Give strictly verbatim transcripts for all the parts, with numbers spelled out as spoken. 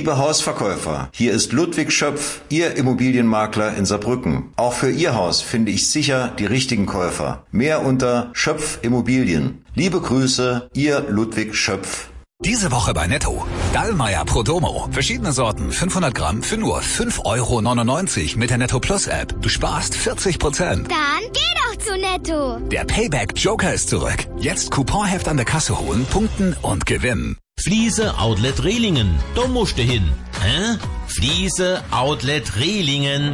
Liebe Hausverkäufer, hier ist Ludwig Schöpf, Ihr Immobilienmakler in Saarbrücken. Auch für Ihr Haus finde ich sicher die richtigen Käufer. Mehr unter Schöpf Immobilien. Liebe Grüße, Ihr Ludwig Schöpf. Diese Woche bei Netto. Dallmayr Prodomo. Verschiedene Sorten, fünfhundert Gramm für nur fünf Euro neunundneunzig mit der Netto Plus App. Du sparst vierzig Prozent. Dann geh doch zu Netto. Der Payback Joker ist zurück. Jetzt Couponheft an der Kasse holen, punkten und gewinnen. Fliese Outlet Rehlingen. Da musst du hin. Hä? Fliese Outlet Rehlingen.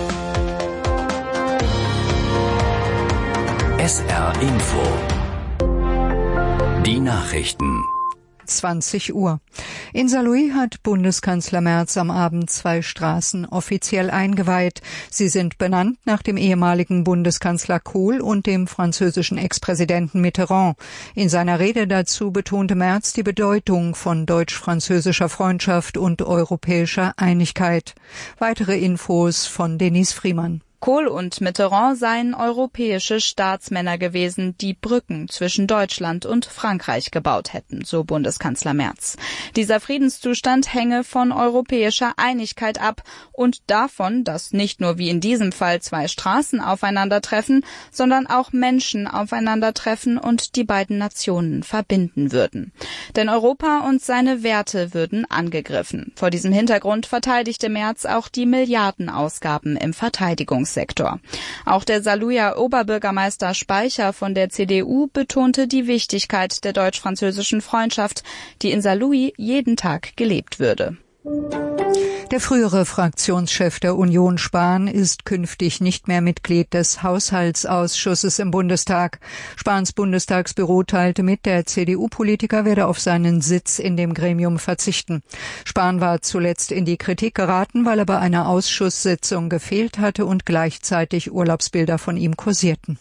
S R Info. Die Nachrichten. zwanzig Uhr. In Saarlouis hat Bundeskanzler Merz am Abend zwei Straßen offiziell eingeweiht. Sie sind benannt nach dem ehemaligen Bundeskanzler Kohl und dem französischen Ex-Präsidenten Mitterrand. In seiner Rede dazu betonte Merz die Bedeutung von deutsch-französischer Freundschaft und europäischer Einigkeit. Weitere Infos von Denise Friemann. Kohl und Mitterrand seien europäische Staatsmänner gewesen, die Brücken zwischen Deutschland und Frankreich gebaut hätten, so Bundeskanzler Merz. Dieser Friedenszustand hänge von europäischer Einigkeit ab und davon, dass nicht nur wie in diesem Fall zwei Straßen aufeinandertreffen, sondern auch Menschen aufeinandertreffen und die beiden Nationen verbinden würden. Denn Europa und seine Werte würden angegriffen. Vor diesem Hintergrund verteidigte Merz auch die Milliardenausgaben im Verteidigungssektor. Sektor. Auch der Saarlouier Oberbürgermeister Speicher von der C D U betonte die Wichtigkeit der deutsch-französischen Freundschaft, die in Saarlouis jeden Tag gelebt würde. Der frühere Fraktionschef der Union Spahn ist künftig nicht mehr Mitglied des Haushaltsausschusses im Bundestag. Spahns Bundestagsbüro teilte mit, der C D U-Politiker werde auf seinen Sitz in dem Gremium verzichten. Spahn war zuletzt in die Kritik geraten, weil er bei einer Ausschusssitzung gefehlt hatte und gleichzeitig Urlaubsbilder von ihm kursierten.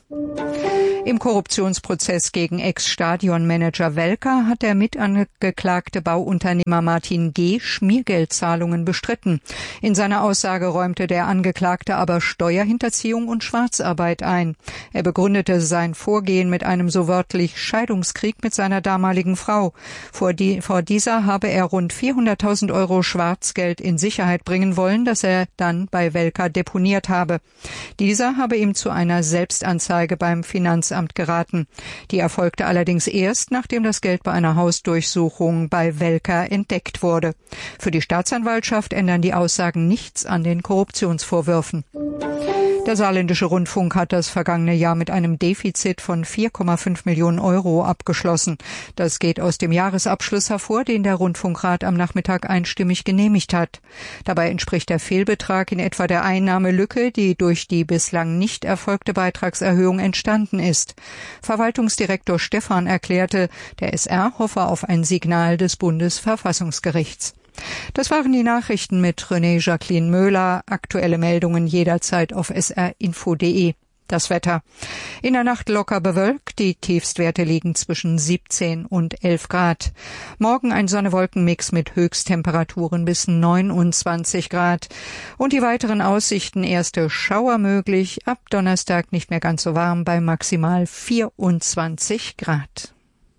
Im Korruptionsprozess gegen Ex-Stadionmanager Welker hat der mitangeklagte Bauunternehmer Martin G. Schmiergeldzahlungen bestritten. In seiner Aussage räumte der Angeklagte aber Steuerhinterziehung und Schwarzarbeit ein. Er begründete sein Vorgehen mit einem so wörtlich Scheidungskrieg mit seiner damaligen Frau. Vor, die, vor dieser habe er rund vierhunderttausend Euro Schwarzgeld in Sicherheit bringen wollen, das er dann bei Welker deponiert habe. Dieser habe ihm zu einer Selbstanzeige beim Finanzamt geraten. Die erfolgte allerdings erst, nachdem das Geld bei einer Hausdurchsuchung bei Welker entdeckt wurde. Für die Staatsanwaltschaft ändern die Aussagen nichts an den Korruptionsvorwürfen. Der saarländische Rundfunk hat das vergangene Jahr mit einem Defizit von vier Komma fünf Millionen Euro abgeschlossen. Das geht aus dem Jahresabschluss hervor, den der Rundfunkrat am Nachmittag einstimmig genehmigt hat. Dabei entspricht der Fehlbetrag in etwa der Einnahmelücke, die durch die bislang nicht erfolgte Beitragserhöhung entstanden ist. Verwaltungsdirektor Stephan erklärte, der S R hoffe auf ein Signal des Bundesverfassungsgerichts. Das waren die Nachrichten mit René Jacqueline Möhler. Aktuelle Meldungen jederzeit auf s r info punkt d e. Das Wetter. In der Nacht locker bewölkt. Die Tiefstwerte liegen zwischen siebzehn und elf Grad. Morgen ein Sonne-Wolken-Mix mit Höchsttemperaturen bis neunundzwanzig Grad. Und die weiteren Aussichten: erste Schauer möglich. Ab Donnerstag nicht mehr ganz so warm bei maximal vierundzwanzig Grad.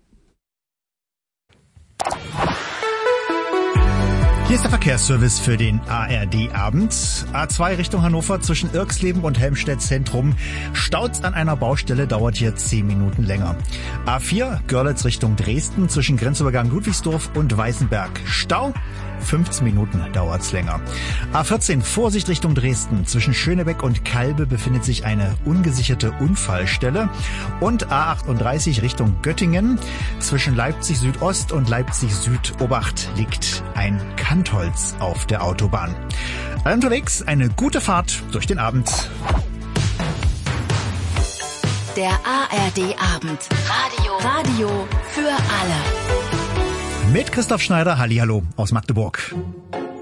Hier ist der Verkehrsservice für den A R D-Abend. A zwei Richtung Hannover zwischen Irxleben und Helmstedt Zentrum. Staut's an einer Baustelle, dauert hier zehn Minuten länger. A vier Görlitz Richtung Dresden zwischen Grenzübergang Ludwigsdorf und Weißenberg. Stau, fünfzehn Minuten dauert's länger. A vierzehn Vorsicht Richtung Dresden. Zwischen Schönebeck und Kalbe befindet sich eine ungesicherte Unfallstelle. Und A achtunddreißig Richtung Göttingen. Zwischen Leipzig Südost und Leipzig Südobacht liegt ein Kantholz auf der Autobahn. Alle unterwegs, eine gute Fahrt durch den Abend. Der A R D-Abend. Radio. Radio für alle. Mit Christoph Schneider, hallihallo aus Magdeburg.